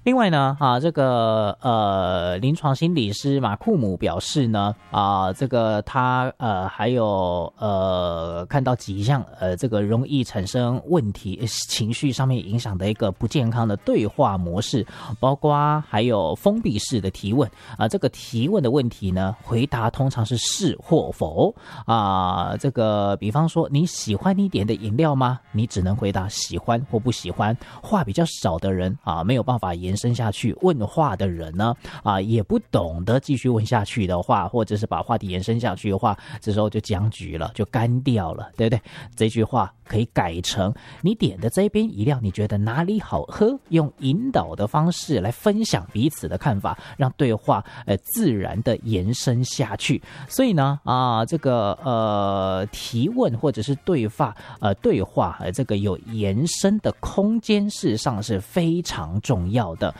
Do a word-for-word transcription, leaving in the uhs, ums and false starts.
另外呢，啊，这个呃，临床心理师马库姆表示呢，啊，这个他呃还有呃看到几项呃这个容易产生问题、情绪上面影响的一个不健康的对话模式，包括还有封闭式的提问啊，这个提问的问题呢，回答通常是是或否啊，这个比方说你喜欢你点的饮料吗？你只能回答喜欢或不喜欢，话比较少的人啊，没有办法延伸下去问话的人呢，啊，也不懂得继续问下去的话，或者是把话题延伸下去的话，这时候就僵局了，就干掉了，对不对？这句话可以改成你点的这杯饮料你觉得哪里好喝，用引导的方式来分享彼此的看法，让对话呃自然的延伸下去。所以呢啊这个呃提问或者是对话呃对话呃这个有延伸的空间，事实上是非常重要的。